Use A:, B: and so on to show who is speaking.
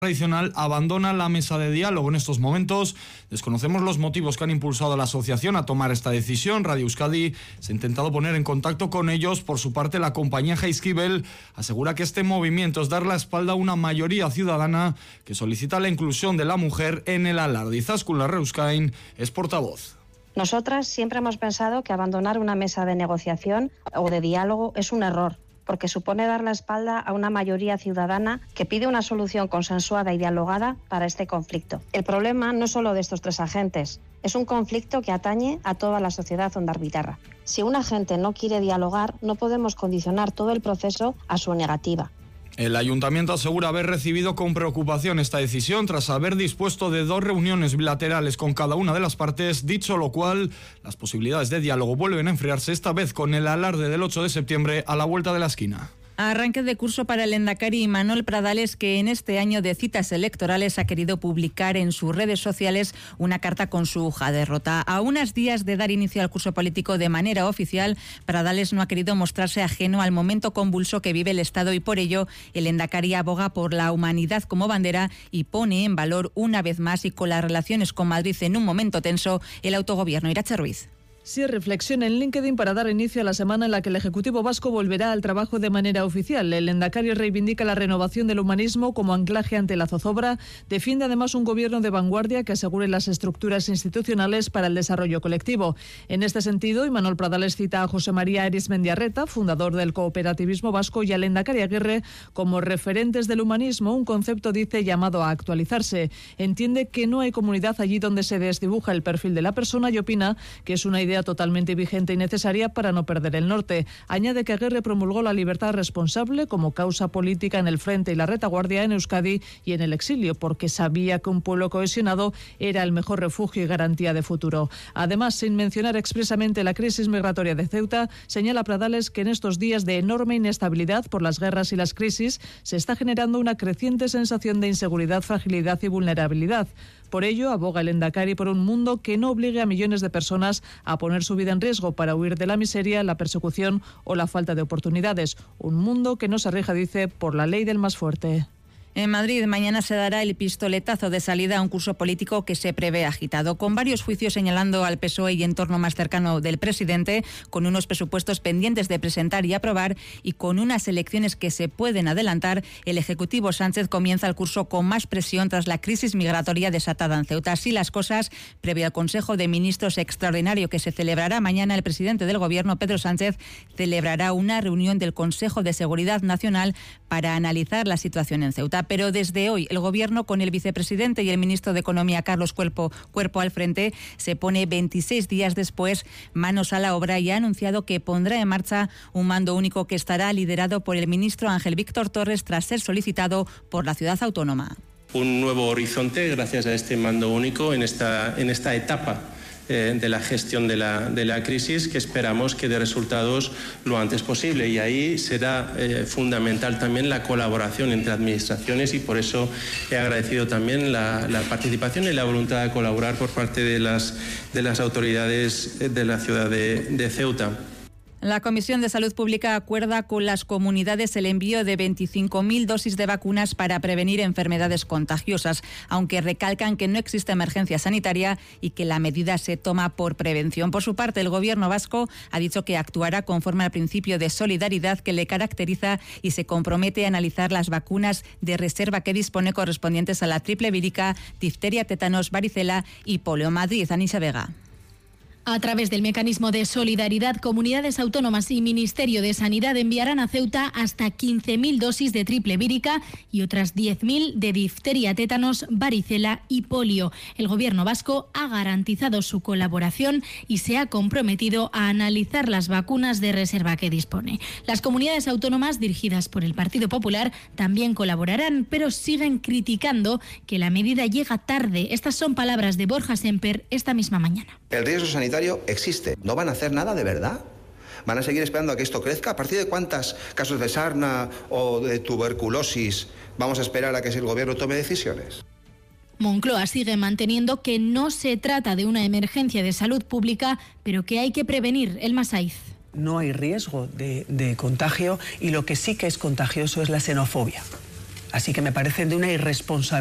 A: tradicional abandona la mesa de diálogo en estos momentos. Desconocemos los motivos que han impulsado a la asociación a tomar esta decisión. Radio Euskadi se ha intentado poner en contacto con ellos. Por su parte, la compañía Jaizkibel asegura que este movimiento es dar la espalda a una mayoría ciudadana que solicita la inclusión de la mujer en el alarde. Izaskun Larreuzkain es portavoz.
B: Nosotras siempre hemos pensado que abandonar una mesa de negociación o de diálogo es un error, porque supone dar la espalda a una mayoría ciudadana que pide una solución consensuada y dialogada para este conflicto. El problema no es solo de estos tres agentes, es un conflicto que atañe a toda la sociedad ondarbitarra. Si un agente no quiere dialogar, no podemos condicionar todo el proceso a su negativa.
A: El ayuntamiento asegura haber recibido con preocupación esta decisión tras haber dispuesto de 2 reuniones bilaterales con cada una de las partes, dicho lo cual, las posibilidades de diálogo vuelven a enfriarse, esta vez con el alarde del 8 de septiembre a la vuelta de la esquina.
C: Arranque de curso para el lehendakari Imanol Pradales, que en este año de citas electorales ha querido publicar en sus redes sociales una carta con su hoja de ruta. A unos días de dar inicio al curso político de manera oficial, Pradales no ha querido mostrarse ajeno al momento convulso que vive el Estado y por ello el lehendakari aboga por la humanidad como bandera y pone en valor una vez más y con las relaciones con Madrid en un momento tenso el autogobierno. Irache Ruiz.
D: Sí, reflexión en LinkedIn para dar inicio a la semana en la que el Ejecutivo vasco volverá al trabajo de manera oficial. El lehendakari reivindica la renovación del humanismo como anclaje ante la zozobra. Defiende además un gobierno de vanguardia que asegure las estructuras institucionales para el desarrollo colectivo. En este sentido, Imanol Pradales cita a José María Arizmendiarreta, fundador del cooperativismo vasco, y al lehendakari Aguirre como referentes del humanismo, un concepto, dice, llamado a actualizarse. Entiende que no hay comunidad allí donde se desdibuja el perfil de la persona y opina que es una idea totalmente vigente y necesaria para no perder el norte. Añade que Aguirre promulgó la libertad responsable como causa política en el frente y la retaguardia en Euskadi y en el exilio, porque sabía que un pueblo cohesionado era el mejor refugio y garantía de futuro. Además, sin mencionar expresamente la crisis migratoria de Ceuta, señala Pradales que en estos días de enorme inestabilidad por las guerras y las crisis se está generando una creciente sensación de inseguridad, fragilidad y vulnerabilidad. Por ello, aboga el lehendakari por un mundo que no obligue a millones de personas a poner su vida en riesgo para huir de la miseria, la persecución o la falta de oportunidades. Un mundo que no se rija, dice, por la ley del más fuerte.
C: En Madrid mañana se dará el pistoletazo de salida a un curso político que se prevé agitado, con varios juicios señalando al PSOE y entorno más cercano del presidente, con unos presupuestos pendientes de presentar y aprobar y con unas elecciones que se pueden adelantar. El Ejecutivo Sánchez comienza el curso con más presión tras la crisis migratoria desatada en Ceuta. Así las cosas, previo al Consejo de Ministros extraordinario que se celebrará mañana, el presidente del Gobierno, Pedro Sánchez, celebrará una reunión del Consejo de Seguridad Nacional para analizar la situación en Ceuta. Pero desde hoy el Gobierno, con el vicepresidente y el ministro de Economía, Carlos Cuerpo al frente, se pone 26 días después manos a la obra y ha anunciado que pondrá en marcha un mando único que estará liderado por el ministro Ángel Víctor Torres tras ser solicitado por la ciudad autónoma.
E: Un nuevo horizonte gracias a este mando único en esta etapa de la gestión de la crisis, que esperamos que dé resultados lo antes posible, y ahí será fundamental también la colaboración entre administraciones, y por eso he agradecido también la participación y la voluntad de colaborar por parte de las autoridades de la ciudad de Ceuta.
C: La Comisión de Salud Pública acuerda con las comunidades el envío de 25.000 dosis de vacunas para prevenir enfermedades contagiosas, aunque recalcan que no existe emergencia sanitaria y que la medida se toma por prevención. Por su parte, el Gobierno vasco ha dicho que actuará conforme al principio de solidaridad que le caracteriza y se compromete a analizar las vacunas de reserva que dispone correspondientes a la triple vírica, difteria, tétanos, varicela y polio. Madrid, Anisa Vega.
F: A través del mecanismo de solidaridad, comunidades autónomas y Ministerio de Sanidad enviarán a Ceuta hasta 15.000 dosis de triple vírica y otras 10.000 de difteria, tétanos, varicela y polio. El Gobierno vasco ha garantizado su colaboración y se ha comprometido a analizar las vacunas de reserva que dispone. Las comunidades autónomas dirigidas por el Partido Popular también colaborarán, pero siguen criticando que la medida llega tarde. Estas son palabras de Borja Semper esta misma mañana.
G: El riesgo sanitario existe. ¿No van a hacer nada de verdad? ¿Van a seguir esperando a que esto crezca? ¿A partir de cuántos casos de sarna o de tuberculosis vamos a esperar a que el Gobierno tome decisiones?
F: Moncloa sigue manteniendo que no se trata de una emergencia de salud pública, pero que hay que prevenir. Elma Saiz.
H: No hay riesgo de contagio y lo que sí que es contagioso es la xenofobia. Así que me parece de una irresponsabilidad